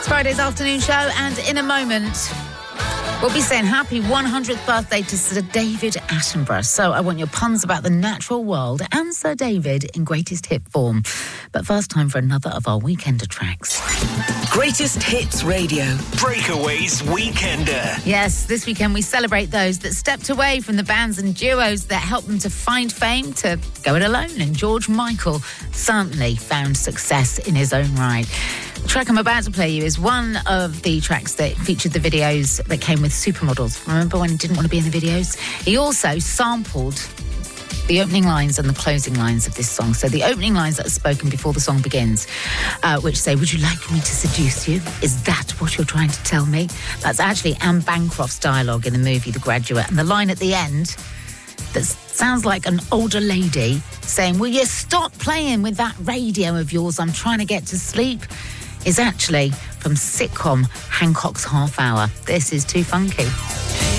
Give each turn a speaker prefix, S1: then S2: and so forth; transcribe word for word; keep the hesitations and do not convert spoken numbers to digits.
S1: Friday's afternoon show, and in a moment we'll be saying happy one hundredth birthday to Sir David Attenborough. So I want your puns about the natural world and Sir David in greatest hit form. But first, time for another of our Weekender tracks.
S2: Greatest Hits Radio.
S3: Breakaways Weekender.
S1: Yes, this weekend we celebrate those that stepped away from the bands and duos that helped them to find fame to go it alone. And George Michael certainly found success in his own right. The track I'm about to play you is one of the tracks that featured the videos that came with supermodels. Remember when he didn't want to be in the videos? He also sampled the opening lines and the closing lines of this song. So the opening lines that are spoken before the song begins, uh, which say, "Would you like me to seduce you? Is that what you're trying to tell me?" That's actually Anne Bancroft's dialogue in the movie The Graduate. And the line at the end that sounds like an older lady saying, "Will you stop playing with that radio of yours? I'm trying to get to sleep," is actually from sitcom Hancock's Half Hour. This is Too Funky.